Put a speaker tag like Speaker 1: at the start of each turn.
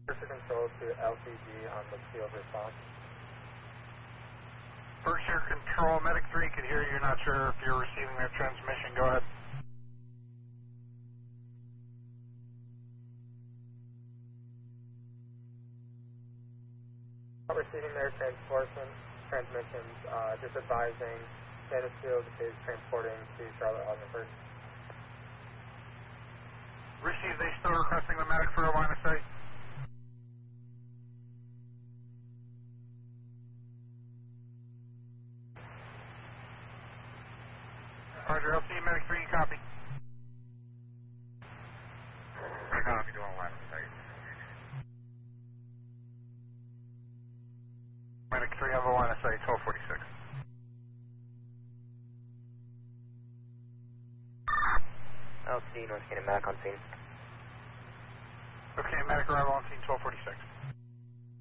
Speaker 1: Berkshire Control to LCG on the field response.
Speaker 2: Berkshire Control, Medic 3 could hear you, not sure if you're receiving their transmission, go ahead.
Speaker 1: Not receiving their transmissions, just advising Mansfield is transporting to Charlotte Ogdenford.
Speaker 2: Receive, they still requesting the medic for a line of sight? Roger, LC, medic 3, copy.
Speaker 3: I copy, doing line of sight.
Speaker 2: Medic 3 on the line of sight, 1246.
Speaker 4: LC, North Canaan, medic on scene.
Speaker 2: Okay, medic arrival on scene, 1246.